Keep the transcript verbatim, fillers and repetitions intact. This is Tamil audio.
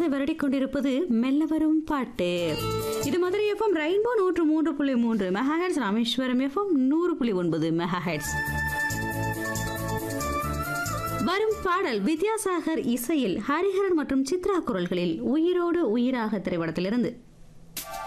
வருடி கொண்டிருப்பது மெல்ல வரும் பாட்டு. இது மதுரை எஃப்எம் ரெயின்போ நூற்று மூன்று புள்ளி மூன்று மெகாஹெட்ஸ், ராமேஸ்வரம் எஃப்எம் நூறு புள்ளி ஒன்பது மெகாஹெட்ஸ். வரும் பாடல் வித்யாசாகர் இசையில் ஹரிஹரன் மற்றும் சித்ரா குரல்களில் உயிரோடு உயிராக திரைப்படத்திலிருந்து